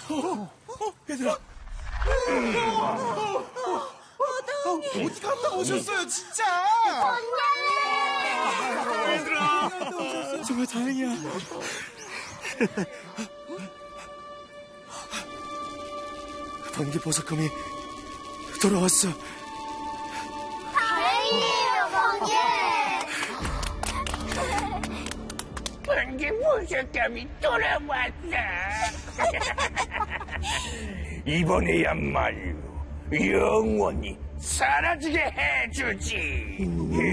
얘들아. 어디 갔다 오셨어요, 진짜? 얘들아. 정말 다행이야. 번개버섯검이 돌아왔어. 다행이에요, 번개. 번개버섯검이 돌아왔어. 이번에야말로 영원히 사라지게 해주지.